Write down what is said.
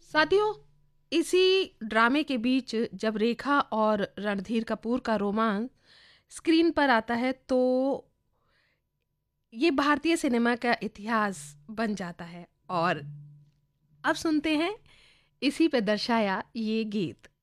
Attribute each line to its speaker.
Speaker 1: साथियों, इसी ड्रामे के बीच जब रेखा और रणधीर कपूर का रोमांस स्क्रीन पर आता है तो ये भारतीय सिनेमा का इतिहास बन जाता है। और अब सुनते हैं इसी पे दर्शाया ये गीत।